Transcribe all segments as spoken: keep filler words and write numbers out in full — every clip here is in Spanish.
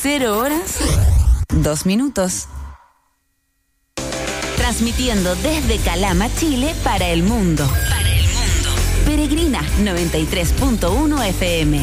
Cero horas, dos minutos. Transmitiendo desde Calama, Chile, para el mundo. Para el mundo. Peregrina noventa y tres punto uno F M.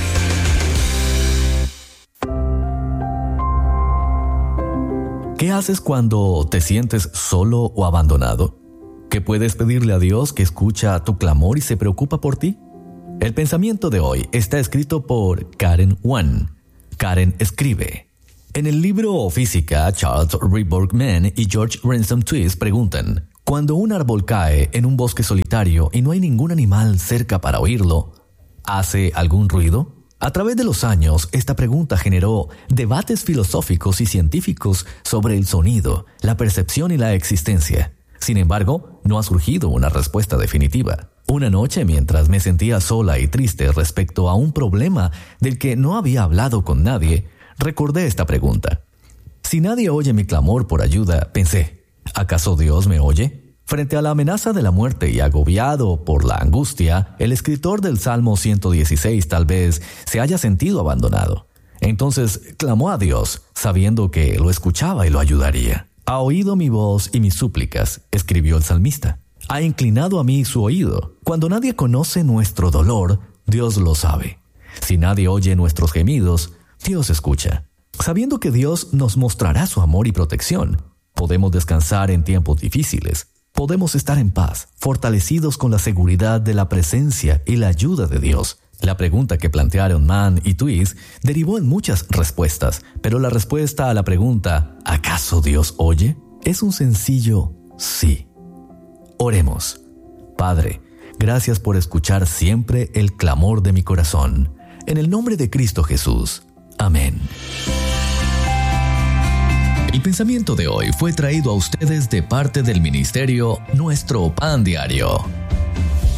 ¿Qué haces cuando te sientes solo o abandonado? ¿Qué puedes pedirle a Dios que escucha tu clamor y se preocupa por ti? El pensamiento de hoy está escrito por Karen Wan. Karen escribe: en el libro Física, Charles Ripperman y George Ransom Twist preguntan: cuando un árbol cae en un bosque solitario y no hay ningún animal cerca para oírlo, ¿hace algún ruido? A través de los años, esta pregunta generó debates filosóficos y científicos sobre el sonido, la percepción y la existencia. Sin embargo, no ha surgido una respuesta definitiva. Una noche, mientras me sentía sola y triste respecto a un problema del que no había hablado con nadie, recordé esta pregunta. Si nadie oye mi clamor por ayuda, pensé, ¿acaso Dios me oye? Frente a la amenaza de la muerte y agobiado por la angustia, el escritor del Salmo ciento dieciséis tal vez se haya sentido abandonado. Entonces clamó a Dios, sabiendo que lo escuchaba y lo ayudaría. Ha oído mi voz y mis súplicas, escribió el salmista. Ha inclinado a mí su oído. Cuando nadie conoce nuestro dolor, Dios lo sabe. Si nadie oye nuestros gemidos, Dios escucha. Sabiendo que Dios nos mostrará su amor y protección, podemos descansar en tiempos difíciles. Podemos estar en paz, fortalecidos con la seguridad de la presencia y la ayuda de Dios. La pregunta que plantearon Mann y Twist derivó en muchas respuestas, pero la respuesta a la pregunta ¿acaso Dios oye? Es un sencillo sí. Oremos. Padre, gracias por escuchar siempre el clamor de mi corazón. En el nombre de Cristo Jesús. Amén. El pensamiento de hoy fue traído a ustedes de parte del ministerio Nuestro Pan Diario.